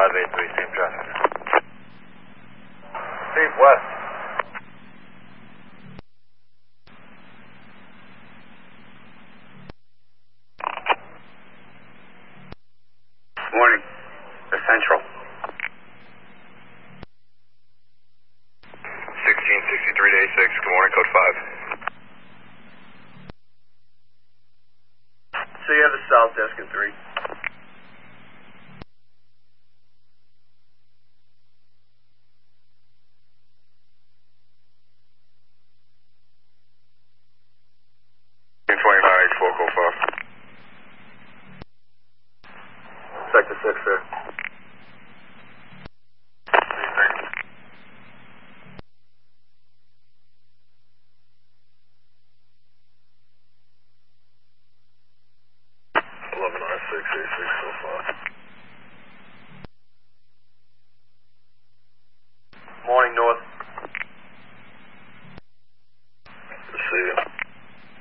583, same traffic. Steve West. Morning. The Central. 1663 to A6. Good morning, code 5. So you have the south desk in 3. In 29H, 4 code 5. Sector 6, sir.